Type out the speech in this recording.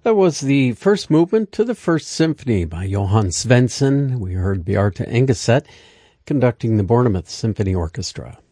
That was the first movement to the First Symphony by Johann Svensson. We heard Bjarte Engeset conducting the Bournemouth Symphony Orchestra.